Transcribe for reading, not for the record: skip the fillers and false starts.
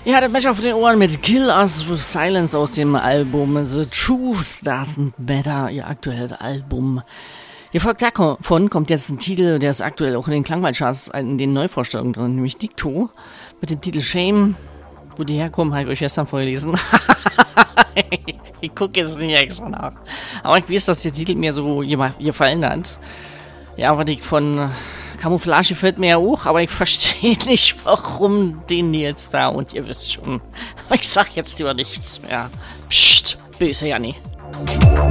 Ja, der Match auf den Ohren mit Kill Us with Silence aus dem Album The Truth Doesn't Matter, ihr aktuelles Album. Hier folgt davon kommt jetzt ein Titel, der ist aktuell auch in den Klangwaldcharts in den Neuvorstellungen drin, nämlich Dicto mit dem Titel Shame. Wo die herkommen, habe ich euch gestern vorgelesen. Ich gucke jetzt nicht extra nach. Aber ich weiß, dass der Titel mir so gefallen hat. Ja, was ich von Camouflage fällt mir ja auch, aber ich verstehe nicht, warum den jetzt da, und ihr wisst schon. Aber ich sag jetzt lieber nichts mehr. Psst, böse Janni.